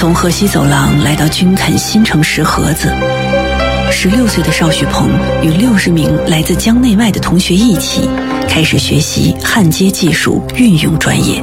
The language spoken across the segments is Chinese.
从河西走廊来到军垦新城石河子，16岁的邵旭鹏与60名来自江内外的同学一起开始学习焊接技术运用专业。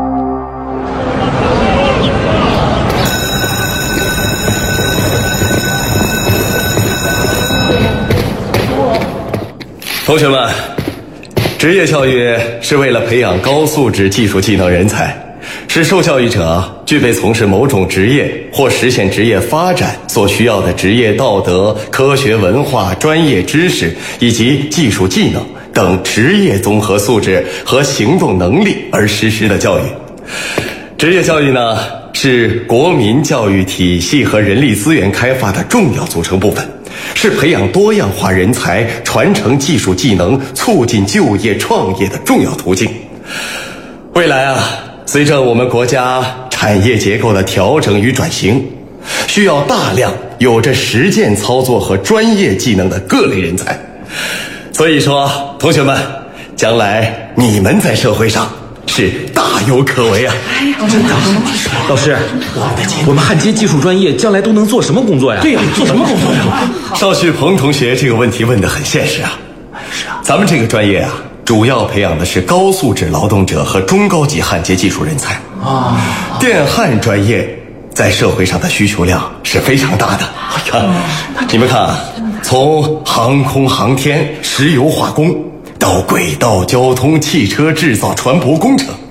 同学们，职业教育是为了培养高素质技术技能人才，使受教育者具备从事某种职业或实现职业发展所需要的职业道德、科学文化、专业知识以及技术技能等职业综合素质和行动能力而实施的教育。职业教育呢，是国民教育体系和人力资源开发的重要组成部分，是培养多样化人才、传承技术技能、促进就业创业的重要途径。未来啊，随着我们国家产业结构的调整与转型，需要大量有着实践操作和专业技能的各类人才。所以说，同学们，将来你们在社会上是大有可为啊！ 真的，老师，我们焊接技术专业将来都能做什么工作呀？ 对呀，做什么工作呀？ 邵旭鹏同学这个问题问得很现实啊！ 是啊， 咱们这个专业啊，主要培养的是高素质劳动者和中高级焊接技术人才啊。电焊专业在社会上的需求量是非常大的。你们看啊，从航空航天、石油化工到轨道交通、汽车制造、船舶工程，